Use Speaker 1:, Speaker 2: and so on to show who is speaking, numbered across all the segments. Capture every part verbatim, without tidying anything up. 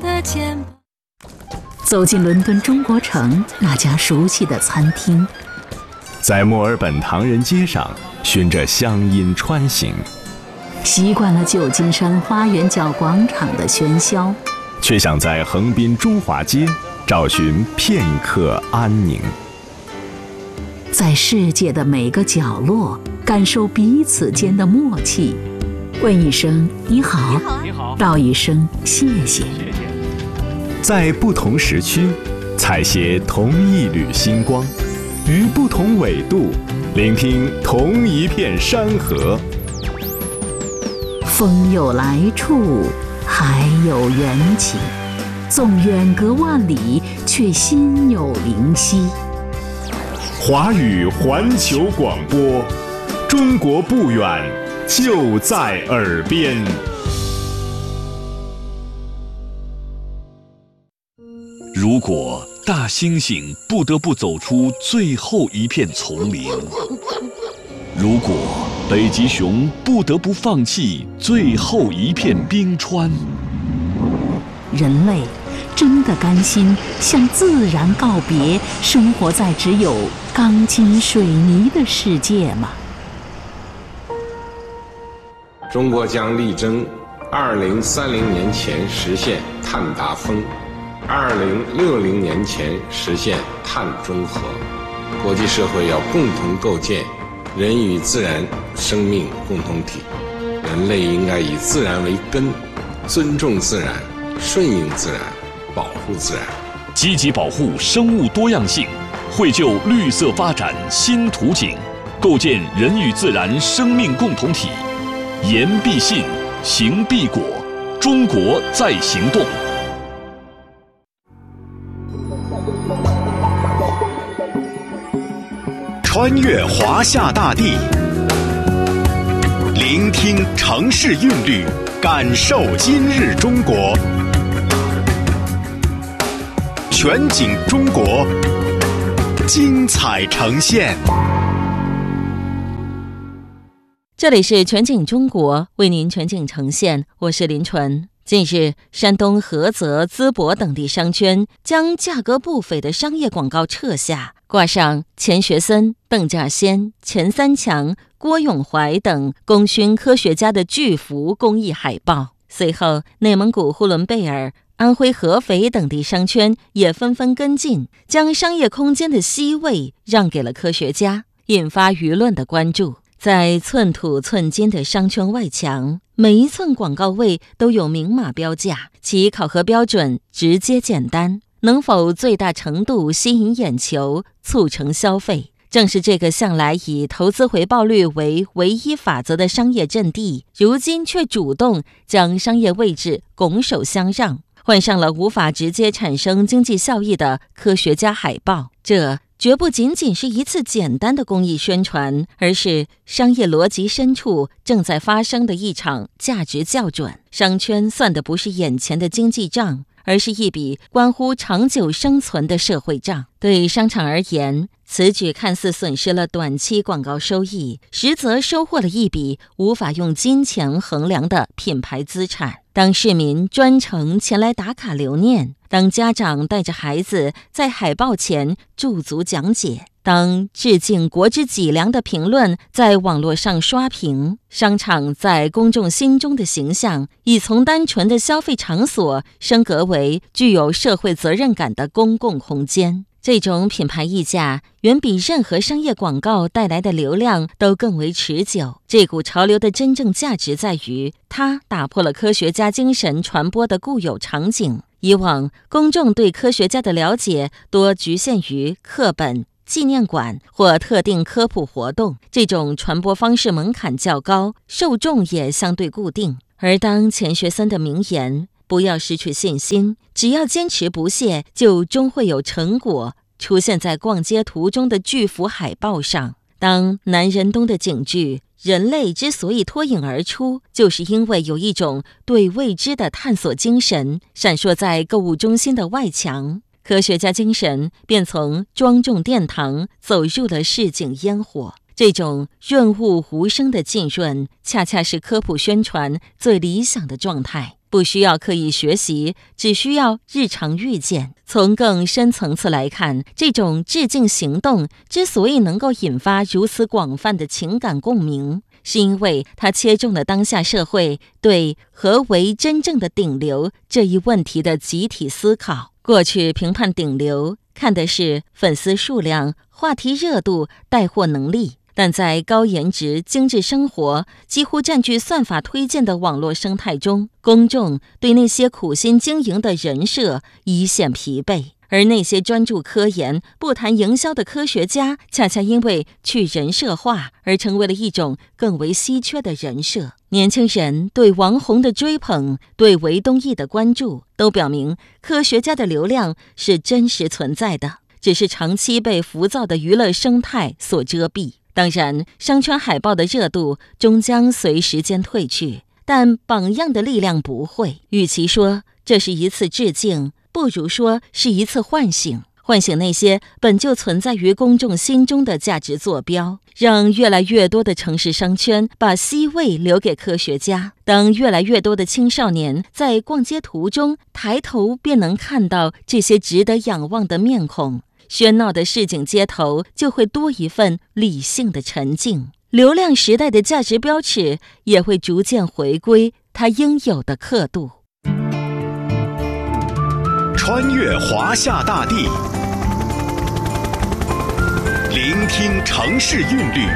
Speaker 1: 的肩膀。
Speaker 2: 走进伦敦中国城那家熟悉的餐厅，
Speaker 3: 在墨尔本唐人街上循着乡音穿行，
Speaker 2: 习惯了旧金山花园角广场的喧嚣，
Speaker 3: 却想在横滨中华街找寻片刻安宁。
Speaker 2: 在世界的每个角落感受彼此间的默契，问一声你好，
Speaker 4: 你好，
Speaker 2: 道一声谢谢。
Speaker 3: 在不同时区采撷同一缕星光，于不同纬度聆听同一片山河。
Speaker 2: 风有来处，海有缘起，纵远隔万里，却心有灵犀。
Speaker 3: 华语环球广播，中国不远，就在耳边。
Speaker 5: 如果大猩猩不得不走出最后一片丛林，如果北极熊不得不放弃最后一片冰川，
Speaker 2: 人类真的甘心向自然告别，生活在只有钢筋水泥的世界吗？
Speaker 6: 中国将力争二零三零年前实现碳达峰，二零六零年前实现碳中和。国际社会要共同构建人与自然生命共同体，人类应该以自然为根，尊重自然，顺应自然，保护自然，
Speaker 5: 积极保护生物多样性，绘就绿色发展新图景，构建人与自然生命共同体。言必信，行必果，中国在行动。
Speaker 7: 穿越华夏大地，聆听城市韵律，感受今日中国。全景中国，精彩呈现。
Speaker 8: 这里是全景中国，为您全景呈现，我是林纯。近日，山东菏泽、淄博等地商圈将价格不菲的商业广告撤下，挂上钱学森、邓稼先、钱三强、郭永怀等功勋科学家的巨幅公益海报。随后，内蒙古呼伦贝尔、安徽合肥等地商圈也纷纷跟进，将商业空间的 C 位让给了科学家，引发舆论的关注。在寸土寸金的商圈外墙，每一寸广告位都有明码标价，其考核标准直接简单，能否最大程度吸引眼球，促成消费。正是这个向来以投资回报率为唯一法则的商业阵地，如今却主动将商业位置拱手相让，换上了无法直接产生经济效益的科学家海报。这绝不仅仅是一次简单的公益宣传，而是商业逻辑深处正在发生的一场价值校准。商圈算的不是眼前的经济账，而是一笔关乎长久生存的社会账。对商场而言，此举看似损失了短期广告收益，实则收获了一笔无法用金钱衡量的品牌资产。当市民专程前来打卡留念，当家长带着孩子在海报前驻足讲解，当致敬国之脊梁的评论在网络上刷屏，商场在公众心中的形象已从单纯的消费场所升格为具有社会责任感的公共空间。这种品牌溢价远比任何商业广告带来的流量都更为持久。这股潮流的真正价值在于，它打破了科学家精神传播的固有场景。以往，公众对科学家的了解多局限于课本、纪念馆或特定科普活动，这种传播方式门槛较高，受众也相对固定。而当钱学森的名言“不要失去信心，只要坚持不懈，就终会有成果”出现在逛街途中的巨幅海报上。当南仁东的警句“人类之所以脱颖而出，就是因为有一种对未知的探索精神”闪烁在购物中心的外墙，科学家精神便从庄重殿堂走入了市井烟火。这种润物无声的浸润，恰恰是科普宣传最理想的状态。 不需要刻意学习，只需要日常遇见。从更深层次来看，这种致敬行动之所以能够引发如此广泛的情感共鸣，是因为它切中了当下社会对何为真正的顶流这一问题的集体思考。过去评判顶流看的是粉丝数量、话题热度、带货能力，但在高颜值、精致生活几乎占据算法推荐的网络生态中，公众对那些苦心经营的人设一线疲惫。而那些专注科研、不谈营销的科学家，恰恰因为去人设化而成为了一种更为稀缺的人设。年轻人对王红的追捧，对韦东奕的关注，都表明科学家的流量是真实存在的，只是长期被浮躁的娱乐生态所遮蔽。当然，商圈海报的热度终将随时间褪去，但榜样的力量不会。与其说这是一次致敬，不如说是一次唤醒，唤醒那些本就存在于公众心中的价值坐标，让越来越多的城市商圈把 C 位留给科学家。当越来越多的青少年在逛街途中抬头便能看到这些值得仰望的面孔，喧闹的市井街头就会多一份理性的沉静，流量时代的价值标尺也会逐渐回归它应有的刻度。
Speaker 7: 穿越华夏大地，聆听城市韵律，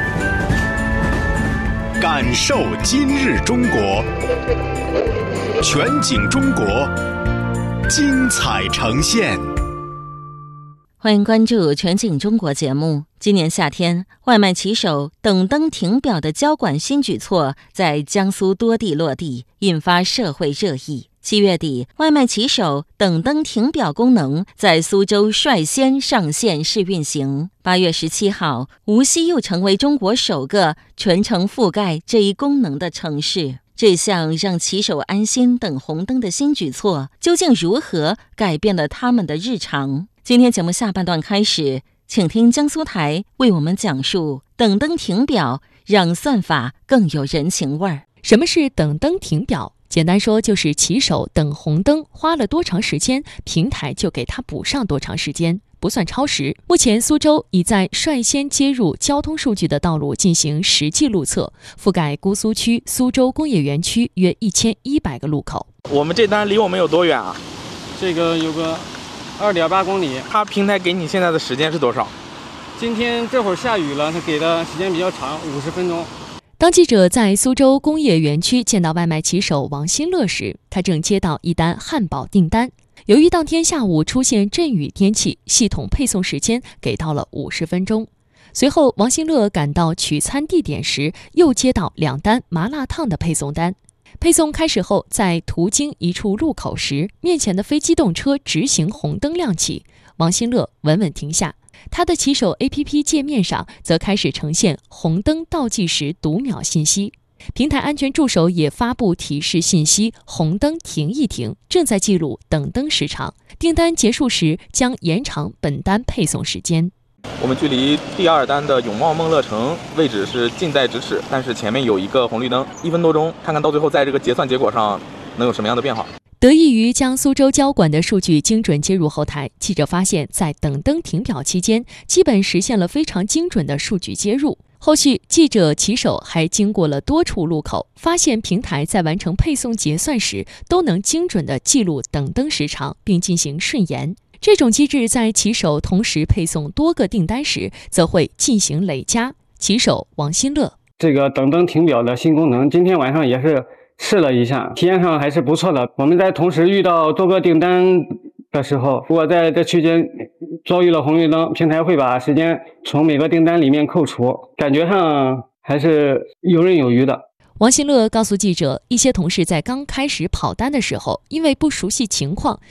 Speaker 7: 感受今日中国。全景中国，精彩呈现。
Speaker 8: 欢迎关注全景中国节目。今年夏天，外卖骑手等灯停表的交管新举措在江苏多地落地，引发社会热议。七月底，外卖骑手等灯停表功能在苏州率先上线试运行。八月十七号，无锡又成为中国首个全程覆盖这一功能的城市。这项让骑手安心等红灯的新举措，究竟如何改变了他们的日常？今天节目下半段开始，请听江苏台为我们讲述等灯停表让算法更有人情味儿。
Speaker 1: 什么是等灯停表？简单说，就是骑手等红灯花了多长时间，平台就给他补上多长时间，不算超时。目前苏州已在率先接入交通数据的道路进行实际路测，覆盖姑苏区、苏州工业园区约一千一百个路口。
Speaker 4: 我们这单离我们有多远啊？
Speaker 9: 这个有个二点八公里。
Speaker 4: 它平台给你现在的时间是多少？
Speaker 9: 今天这会儿下雨了，它给的时间比较长，五十分钟。
Speaker 1: 当记者在苏州工业园区见到外卖骑手王新乐时，他正接到一单汉堡订单。由于当天下午出现阵雨天气，系统配送时间给到了五十分钟。随后，王新乐赶到取餐地点时，又接到两单麻辣烫的配送单。配送开始后，在途经一处路口时，面前的非机动车直行红灯亮起，王新乐稳稳停下。他的骑手 A P P 界面上则开始呈现红灯倒计时读秒信息，平台安全助手也发布提示信息：红灯停一停，正在记录等灯时长，订单结束时将延长本单配送时间。
Speaker 4: 我们距离第二单的永茂梦乐城位置是近在咫尺，但是前面有一个红绿灯，一分多钟，看看到最后在这个结算结果上能有什么样的变化。
Speaker 1: 得益于将苏州交管的数据精准接入后台，记者发现在等灯停表期间，基本实现了非常精准的数据接入。后续记者骑手还经过了多处路口，发现平台在完成配送结算时都能精准地记录等灯时长，并进行顺延。这种机制在骑手同时配送多个订单时，则会进行累加。骑手王新乐：
Speaker 9: 这个等灯停表的新功能，今天晚上也是试了一下，体验上还是不错的。我们在同时遇到多个订单的时候，如果在这区间遭遇了红绿灯，平台会把时间从每个订单里面扣除，感觉上还是游刃有余的。
Speaker 1: 王新乐告诉记者，一些同事在刚开始跑单的时候，因为不熟悉情况，